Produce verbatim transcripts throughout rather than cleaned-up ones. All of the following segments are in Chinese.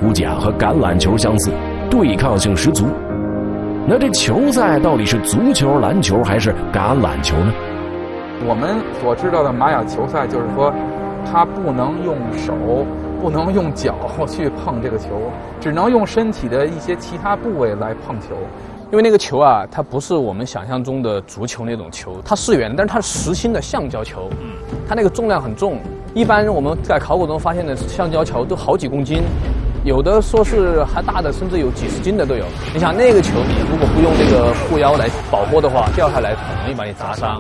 估计啊和橄榄球相似，对抗性十足。那这球赛到底是足球、篮球还是橄榄球呢？ 我们所知道的玛雅球赛就是说，它不能用手，不能用脚去碰这个球，只能用身体的一些其他部位来碰球。 因为那个球啊，它不是我们想象中的足球那种球，它是圆，但是它是实心的橡胶球，它那个重量很重。一般我们在考古中发现的橡胶球都好几公斤，有的说是还大的，甚至有几十斤的都有。你想那个球，你如果不用这个护腰来保护的话，掉下来很容易把你砸伤。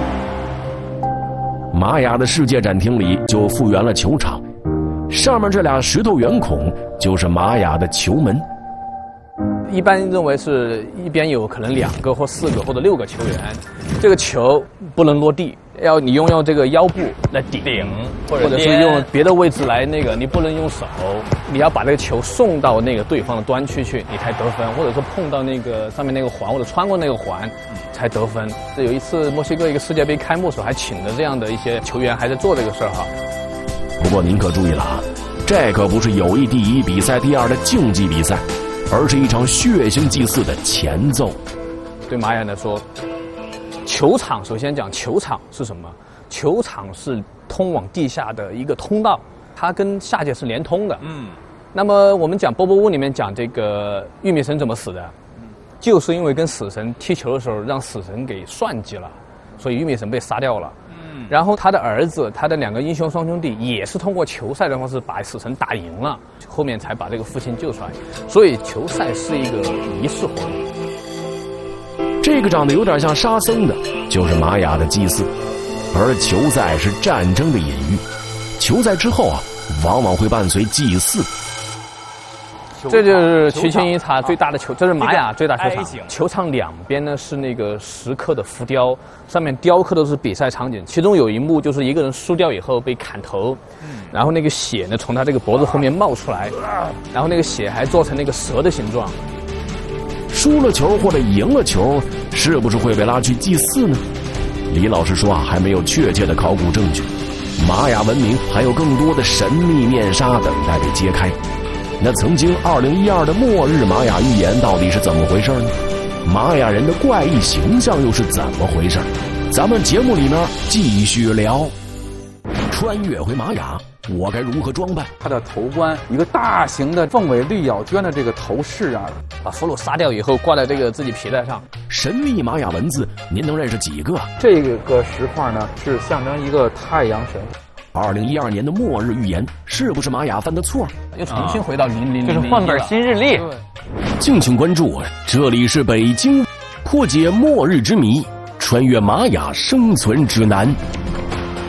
玛雅的世界展厅里就复原了球场，上面这俩石头圆孔就是玛雅的球门。 一般认为是一边有可能两个或四个或者六个球员，这个球不能落地，要你用用这个腰部来顶，或者是用别的位置来那个，你不能用手，你要把这个球送到那个对方的端区去，你才得分，或者说碰到那个上面那个环或者穿过那个环才得分。有一次墨西哥一个世界杯开幕时候还请了这样的一些球员还在做这个事儿哈。 不过您可注意了啊，这可不是友谊第一比赛第二的竞技比赛，而是一场血腥祭祀的前奏。 对玛雅人来说，球场首先讲球场是什么？球场是通往地下的一个通道，它跟下界是连通的。嗯。那么我们讲波波屋里面讲这个玉米神怎么死的，就是因为跟死神踢球的时候让死神给算计了，所以玉米神被杀掉了。嗯。然后他的儿子，他的两个英雄双兄弟也是通过球赛的方式把死神打赢了，后面才把这个父亲救出来。所以球赛是一个仪式活动。 这个长得有点像沙僧的，就是玛雅的祭祀，而球赛是战争的隐喻。球赛之后啊，往往会伴随祭祀。 这就是奇琴伊察最大的球，这是玛雅最大球场。球场两边呢是那个石刻的浮雕，上面雕刻的是比赛场景。其中有一幕就是一个人输掉以后被砍头，然后那个血呢从他这个脖子后面冒出来，然后那个血还做成那个蛇的形状。 输了球或者赢了球，是不是会被拉去祭祀呢？李老师说啊，还没有确切的考古证据。玛雅文明还有更多的神秘面纱等待被揭开。那曾经二零一二的末日玛雅预言到底是怎么回事呢？玛雅人的怪异形象又是怎么回事？咱们节目里面继续聊。穿越回玛雅，我该如何装扮？ 他的头冠，一个大型的凤尾绿咬鹃的这个头饰啊， 把俘虏杀掉以后挂在这个自己皮带上。 神秘玛雅文字，您能认识几个？ 这个石块呢，是象征一个太阳神。 二零一二年的末日预言是不是玛雅犯的错？ 又重新回到零零零， 就是换本新日历。 敬请关注，这里是北京，破解末日之谜，穿越玛雅生存指南。